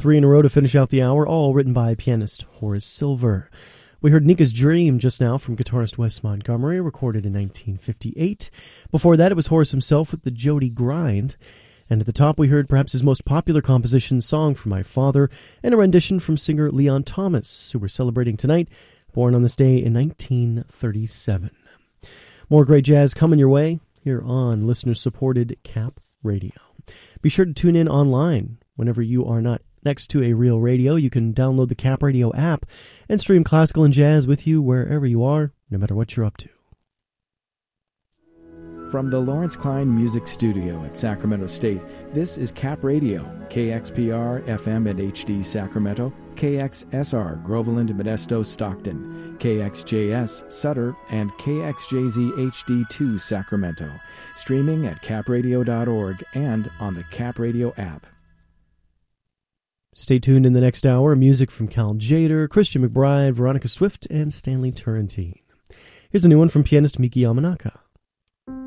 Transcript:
three in a row to finish out the hour, all written by pianist Horace Silver. We heard Nika's Dream just now from guitarist Wes Montgomery, recorded in 1958. Before that, it was Horace himself with the Jody Grind. And at the top, we heard perhaps his most popular composition, Song for My Father, and a rendition from singer Leon Thomas, who we're celebrating tonight, born on this day in 1937. More great jazz coming your way here on listener-supported Cap Radio. Be sure to tune in online. Whenever you are not next to a real radio, you can download the Cap Radio app and stream classical and jazz with you wherever you are, no matter what you're up to. From the Lawrence Klein Music Studio at Sacramento State, this is Cap Radio, KXPR FM and HD Sacramento, KXSR Groveland, Modesto, Stockton, KXJS Sutter, and KXJZ HD2 Sacramento. Streaming at capradio.org and on the Cap Radio app. Stay tuned in the next hour. Music from Cal Tjader, Christian McBride, Veronica Swift, and Stanley Turrentine. Here's a new one from pianist Miki Yamanaka.